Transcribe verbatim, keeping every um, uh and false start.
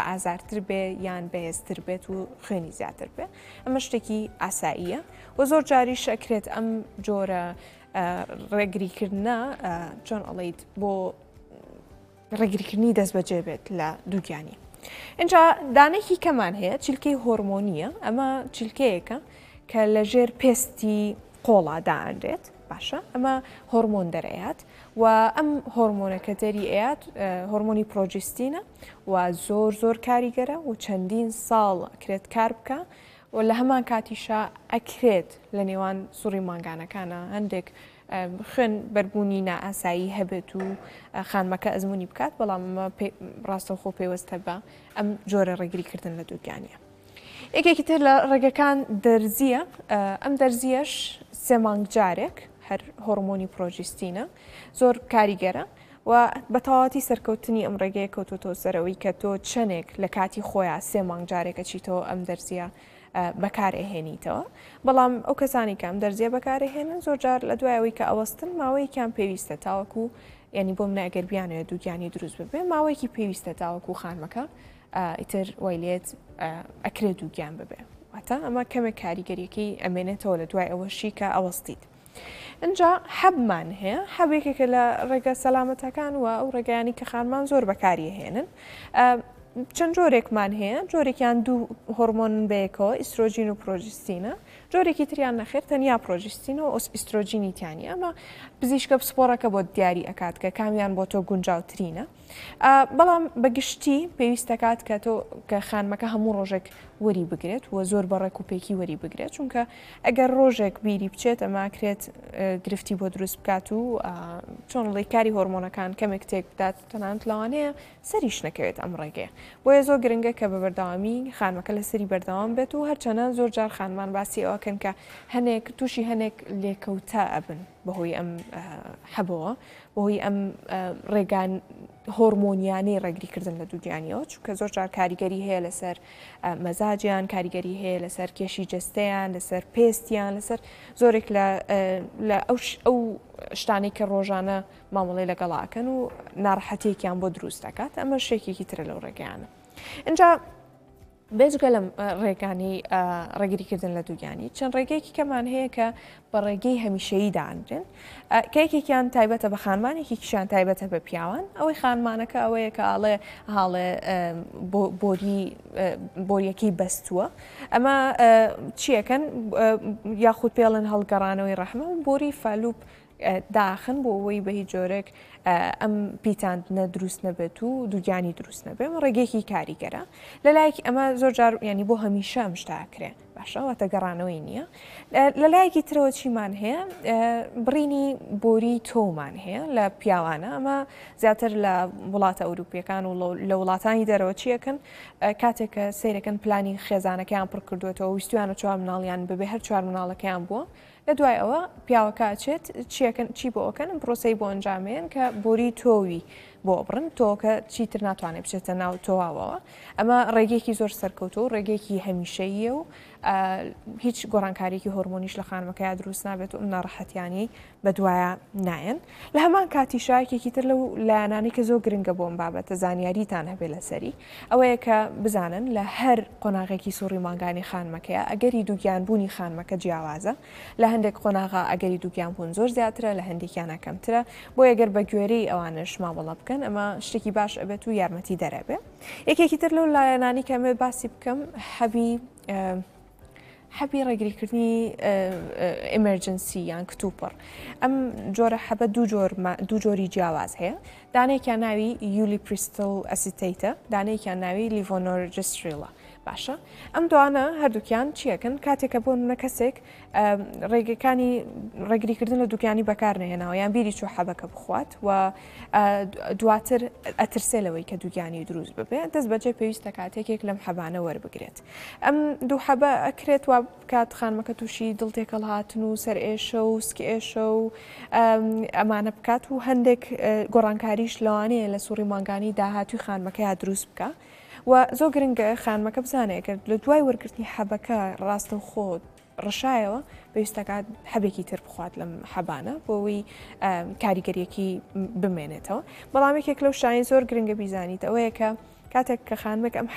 ئازارتر بێ یان بەهێزتر بێت و خوێنی زیاتر بێ ئەمە شتێکی ئاساییە و زۆر جاری شەکرێت ئەم جۆرە ڕێگریکردە چۆن ئەڵیت بۆ ڕێگریکردنی دەست بەجێ بێت لە دووگیانی. اینجا دانێکی کەمان هەیە چیلکەی هۆرمۆنیە ئەمە چیلکەیەکە کە لە ژێر پێستی قۆڵا داهێنرێت باشە ئەمە هۆرمۆن دەرەیات و ئەم هۆرمۆنەکە دەری ئەیات هۆرمۆنی پرۆجستینە و زۆر زۆر کاریگەرە و چەندین ساڵ ئەکرێت کار بکە و لە هەمان کاتیشا ئەکرێت لە نێوان سوڕی ماگانەکانە هەندێک خوێن بەربوونی نائاسایی هەبێت و خانمەکە ئەزمموی بکات بەڵام ڕاستەوخۆ پێوەستە بە ئەم جۆرە ڕێگریکردن لە دووگیانە. یەکێکی تر لە ڕێگەکان دەرزیە ئەم دەرزیەش سێ مانگ جارێک هەر هۆرمۆنی پرۆجستینە زۆر کاریگەرە و بە تەواتی سەرکەوتنی ئەم ڕێگەیە کەوتۆتۆ سەرەوەی کە تۆ چەندێک لە کاتی خۆیان سێ مانگ جارێکە چیتەوە ئەم دەرزیە بەکارهێنیتەوە بەڵام ئەو کەسانی کەم دەرزیە بەکارهێنن زۆر جار لە دوایەوەی کە ئەوەستن ماوەیەکیان پێویستە تاوەکو ینی بۆ منە ئەگەر بیانێت دووگیانی دروست ببێ ماوەیەکی پێویستە تاوەکو خانمەکە ئیتر وایلێت ئەکرێت دووگیان ببێ واتە ئەمە کەمێک کاریگەریەکەی ئەمێنێتەوە لە دوای ئەوەشی کە ئەوەستیت. اینجا حەبمان هەیە حەبێکێکە لە ڕێگە سەلامەتەکان و ئەو ڕێگەیانی کە خانمان زۆر بەکاریهێنن. چەند جۆرێکمان هەیە جۆرێکیان دوو هۆرمۆن بەیەکەوە ئیسترۆژین و پرۆجستینە جۆرێکی تریان نەخێر تەنیا پرۆجستین و ئیسترۆژینی تیانی ئەمە پزیشکە پسپۆرەکە بۆ دیاری ئەکات کە کامیان بۆ تۆ گونجاوترینە بەڵام بەگشتی پێویستەکات کە تۆ کە خانمەکە هەموو ڕۆژێک وەری بگرێت و زۆر بەڕێک و پێکی وەری بگرێت چونکە ئەگەر ڕۆژێک بیری بچێت ئەماکرێت گرفتی بۆ دروست بکات و چۆن ڵێ کاری هۆرمۆنەکان کەمێک تێک بدات تەنانەت لەوانەیە سەریش نەکەوێت ئەم ڕێگەیە بۆیە زۆر گرنگە کە بە بەردەوامی خانمەکە لە سەری بەردەوام بێت و هەرچەنە زۆر جار خانمان باسی ئەوەکەن کە هەنێک تووشی هەنێک لێکەوتە ئەبن بەهۆی ئەم حەبەوە بەهۆی ئەم ڕێگان هۆرمۆنیانەی ڕێگریکردن لە دووگیانیەوە چونکە زۆر جار کاریگەری هەیە لەسەر مەزاجیان کاریگەری هەیە لەسەر کێشی جستەیان لەسەر پێستیان لەسەر زۆرێک لە ئەو شتانی کە ڕۆژانە مامەڵی لەگەڵاکەن و ناڕەحەتێکیان بۆ دروست دەکات ئەمە شتێکێکی ترە لەو ڕێگەیانە. اینجا بێجگە لەم ڕێگانی ڕێگریکردن لە دووگیانی چەند ڕێگەیەکی کەمان هەیە کە بە ڕێگەی هەمیشەیی دانرێن کەیەکێکیان تایبەتە بە خانمانێکی کیشان تایبەتە بە پیاوان ئەوەی خانمانەکە ئەوەیە کە ئاڵێ هاڵێ بۆریەکەی بەستووە ئەمە چیەکەن یاخود پێڵن هەڵگەڕانەوەی ڕەحمە و بۆری فالوب داخن بۆ ئەوەی بە هیچ جۆرێک ئەم پیتاندنە دروست نەبێت و دووگیانی دروست نەبێ ڕێگەیەکی کاریگەرە لە لایەکی ئەمە زۆر جار ینی بۆ هەمیشە ئەم شتاکرێ باشەوەتە گەڕانەوەی نییە لە لایەکی ترەوە چیمان هەیە بڕینی بۆری تۆمان هەیە لە پیاوانە ئەمە زیاتر لە وڵاتە ئەوروپیەکان و لە وڵاتانی دەرەوە چیەکەن کاتێککە سیرەکەن پلانی خێزانەکەیان پڕ کردوێتەوە ویستویانە چوار مناڵیان ببێ هەر چوار مناڵەکەیان بووە لە دوای ئەوە پیاوەکە ئاچێت چی بۆ ئەوکەن پرۆسی بۆ ئەنجامێن کە بۆری تۆوی بۆ بڕن تۆکە چیتر ناتوانێت بچێتە ناو تۆواوەوە ئەمە ڕێگەیەکی زۆر سەرکەوتو و ڕێگەیەکی هەمیشەیە و هیچ گۆڕانکاریی هۆرمۆنیش لە خانمەکەی دروست نابێت و ئەم ناڕەحەتیانی بە دوایە نایەن لە هەمان کاتی شایەکێکی تر لەو لایەنانی کە زۆر گرنگە بۆم بابەتە زانیاریتان هەبێ لەسەری ئەوەیە کە بزانن لە هەر قۆناغێکی سوڕی ماگانی خانمەکەیە ئەگەری دووگیانبوونی خانمەکە جیاوازە لە هەندێک قۆناغا ئەگەری دووگیانبوون زۆر زیاترە لە هەندێکیانە کەمترە بۆ ئەگەر بە گوێرەی ئەوانش مامەڵە بکەن ئەمە شتێکی باش ئەبێت و یارمەتی دەرەبێ یەکێکی تر لەو لایەنانی کەمێ باسی بکەم هەبی حەبی ڕێگریکردنی ئەمەرجنسی یان کتوپڕ ئەم جۆرە حەبە دوو جۆری جیاواز هەیە دانێکیان ناوی یولیپریستل ئەسیتەیتە دانێکیان ناوی لیڤۆنۆرجستریلە باشە ئەم دوانە هەردووکیان چیەکەن کاتێکە بۆ منە کەسێک ڕێگەکانی ڕێگریکردن لە دووکیانی بەکارنەهێناوە یان بیری چۆ حەبەکە بخوات و دواتر ئەترسێلەوەی کە دووگیانی دروست ببێ دەست بەجێ پێویستە کاتێکێک لەم حەبانە وەربگرێت ئەم دوو حەبە ئەکرێت وا بکات خانمەکە تووشی دڵتێکەڵ هاتن و سەر ئێشە و سکی ئێشە و ئەمانە بکات و هەندێک گۆڕانکاریش لەوانەیە لە سوڕی ماگانی داهاتوی خانمەکەی دروست بکە و زۆر گرنگە خانمەکە بزانێت کە لە دوای وەرگرتنی حەبەکە ڕاستە و خۆت ڕەشایەوە پێویستەکات حەبێکی تر بخوات لەم حەبانە بۆەوەی کاریگەریەکی بمێنێتەوە بەڵام یەکێک لەو شایەن زۆر گرنگە بیزانیت ئەوەیە کە کاتێک کە خانمێک ئەم